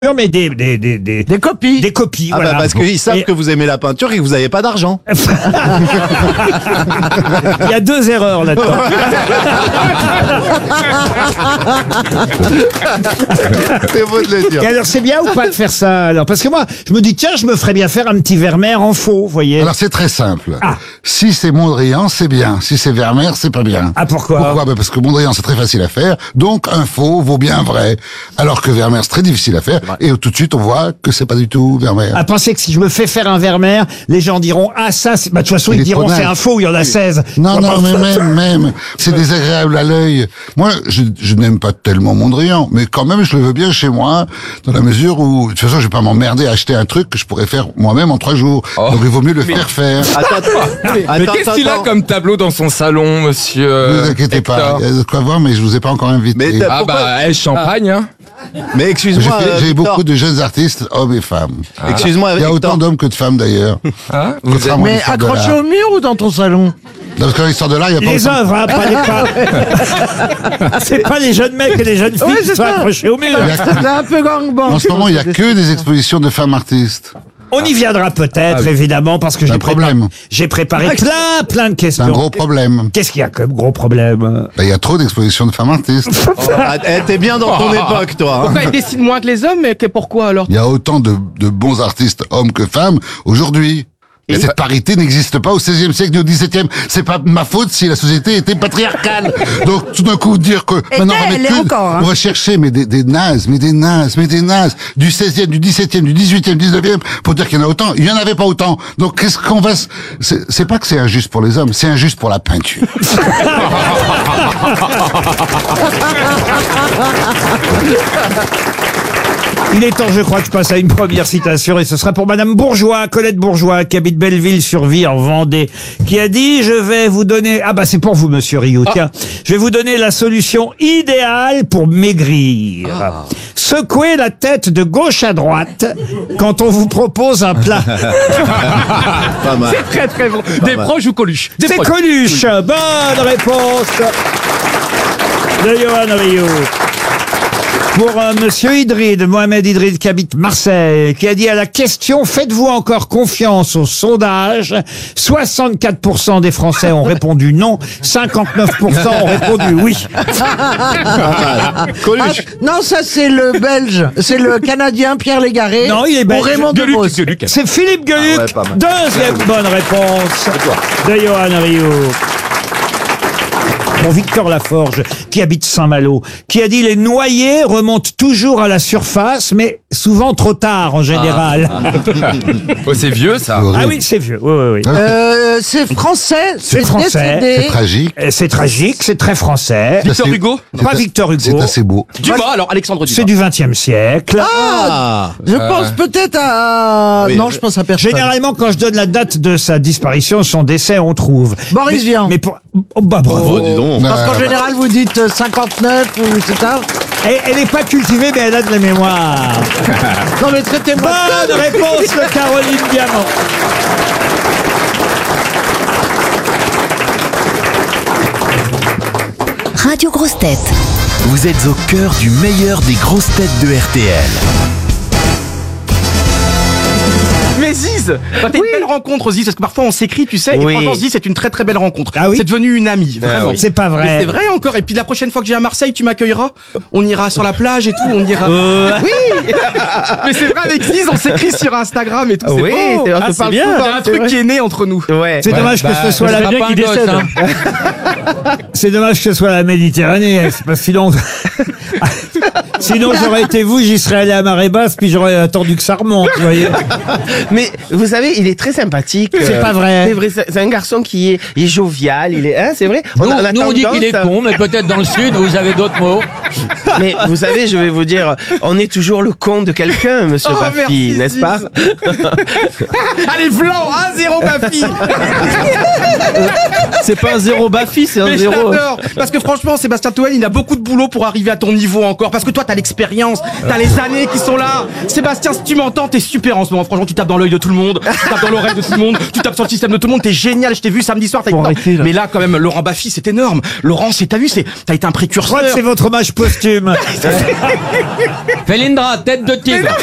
mais des copies. Des copies, Ah voilà. bah parce qu'ils savent que vous aimez la peinture et que vous n'avez pas d'argent. Il y a 2 erreurs là-dedans. C'est beau de le dire. Et alors, c'est bien ou pas de faire ça, alors? Parce que moi, je me dis, tiens, je me ferais bien faire un petit Vermeer en faux, vous voyez. Alors c'est très simple. Ah. Si c'est Mondrian, c'est bien. Si c'est Vermeer, c'est pas bien. Ah, pourquoi? Pourquoi? Parce que Mondrian, c'est très facile à faire. Donc un faux vaut bien un vrai. Alors que Vermeer, c'est très difficile à faire. Et tout de suite, on voit que c'est pas du tout Vermeer. À penser que si je me fais faire un Vermeer, les gens diront, ah, ça, c'est... Bah, de toute façon, Il ils est diront, trop c'est naze. un faux, il y en a 16. Non, mais même, c'est désagréable à l'œil. Moi, je n'aime pas tellement Mondrian, mais quand même, je le veux bien chez moi, dans la mesure où, de toute façon, je vais pas m'emmerder à acheter un truc que je pourrais faire moi-même en 3 jours. Donc, il vaut mieux le faire. Mais qu'est-ce qu'il a comme tableau dans son salon, monsieur Ne vous inquiétez pas, Hector il y a de quoi voir, mais je vous ai pas encore invité. Mais t'as- Ah Pourquoi bah, champagne, hein. Mais excuse-moi, J'ai Victor. beaucoup de jeunes artistes, hommes et femmes. Excuse-moi, Il y a Victor. autant d'hommes que de femmes d'ailleurs. Hein Que de femmes en Mais histoire de accroché l'art. au mur ou dans ton salon? Parce qu'en histoire de l'art, il y a pas Les autant- œuvres, hein, c'est pas les jeunes mecs et les jeunes filles Ouais, qui c'est sont ça. accrochés au mur. Il y a- C'est un peu gangbang. En ce moment, il y a que des expositions de femmes artistes. On y viendra peut-être, évidemment, parce que C'est un problème. j'ai préparé plein de C'est questions. un gros problème. Qu'est-ce qu'il y a comme gros problème? Il y a trop d'expositions de femmes artistes. T'es bien dans ton époque, toi. hein. Pourquoi ils dessinent moins que les hommes, mais pourquoi alors? Il y a autant de bons artistes, hommes que femmes, aujourd'hui. Et cette parité n'existe pas au XVIe siècle ni au XVIIe. C'est pas ma faute si la société était patriarcale. Donc, tout d'un coup, dire que maintenant on va elle mettre est que- encore, hein. on va chercher, mais des nazes, du XVIe, du XVIIe, du XVIIIe, du XIXe, pour dire qu'il y en a autant. Il y en avait pas autant. Donc, qu'est-ce qu'on va c'est pas que c'est injuste pour les hommes, c'est injuste pour la peinture. Il est temps, je crois, que je passe à une première citation, et ce sera pour Madame Bourgeois, Colette Bourgeois, qui habite Belleville-sur-Vie, en Vendée, qui a dit, je vais vous donner... Ah bah c'est pour vous, Monsieur Rioux, tiens. Je vais vous donner la solution idéale pour maigrir. Secouez la tête de gauche à droite quand on vous propose un plat. Pas mal. Très très bon. Des proches ou Coluche? Des C'est proches. Coluche. Bonne réponse de Johan Rioux. Pour Monsieur Idrid, Mohamed Idrid, qui habite Marseille, qui a dit à la question « Faites-vous encore confiance au sondage ?» 64% des Français ont répondu non, 59% ont répondu oui. Coluche. Non, ça c'est le Belge. C'est le Canadien Pierre Légaré. Non, il est belge. Pour Raymond DeVos. C'est Philippe Gueluc. Ah ouais, pas mal. Deuxième bonne réponse de Johan Rioux. Pour Victor Laforge, qui habite Saint-Malo, qui a dit « Les noyés remontent toujours à la surface, mais souvent trop tard en général. Oh, c'est vieux, ça. Ah oui, c'est vieux. Oui. C'est français. C'est français. décédé. C'est tragique. C'est tragique, c'est très français. Victor C'est- Hugo? Pas Victor C'est Hugo. assez beau. Dumas, alors Alexandre C'est Dumas. du XXe siècle. Ah. Je pense peut-être à... Oui, non, je pense à personne. Généralement, quand je donne la date de sa disparition, son décès, on trouve. Boris Vian. Mais pour... Oh, bah bravo. Oh, dis donc. Parce qu'en général, vous dites 59 ou c'est ça. Elle n'est pas cultivée, mais elle a de la mémoire. Non, mais traitez-moi. Bonne réponse de Caroline Diamant. Radio Grosses Têtes. Vous êtes au cœur du meilleur des grosses têtes de RTL. Mais Ziz, quand t'as une belle rencontre, Ziz, parce que parfois on s'écrit, tu sais, et franchement, Ziz, c'est une très très belle rencontre. Ah oui C'est devenu une amie, vraiment. C'est pas vrai. Mais c'est vrai encore. Et puis la prochaine fois que je viens à Marseille, tu m'accueilleras. On ira sur la plage et tout. On ira. Oui. Mais c'est vrai, avec Ziz, on s'écrit sur Instagram et tout. C'est Oui, beau. c'est- On c'est se parle bien. souvent. Il y a un truc qui est né entre nous. Ouais. C'est dommage que ce soit la... bien qu'il décède. C'est dommage que ce soit la Méditerranée. C'est pas sinon... Sinon, j'aurais été vous, j'y serais allé à marée basse, puis j'aurais attendu que ça remonte, vous voyez. Mais vous savez, il est très sympathique. C'est pas vrai. C'est vrai, c'est un garçon qui est jovial, il est, hein, c'est vrai. Nous, a nous, on dit qu'il est tendance à- con, mais peut-être dans le sud, vous avez d'autres mots. Mais vous savez, je vais vous dire, on est toujours le con de quelqu'un, monsieur Oh, Baffy, merci, n'est-ce Ziz. pas? Allez, blanc, 1-0 ma fille. C'est pas un zéro Baffy, c'est un Mais je zéro. t'adore. Parce que franchement, Sébastien Toen, il a beaucoup de boulot pour arriver à ton niveau encore. Parce que toi, t'as l'expérience, t'as les années qui sont là. Sébastien, si tu m'entends, t'es super en ce moment. Franchement, tu tapes dans l'œil de tout le monde, tu tapes dans l'oreille de tout le monde, tu tapes sur le système de tout le monde, t'es génial, je t'ai vu samedi soir, t'as été... arrêter, là. Mais là, quand même, Laurent Baffy, c'est énorme. Laurent, t'as vu, t'as été un Je précurseur. crois que c'est votre hommage posthume. Félindra, tête de tigre.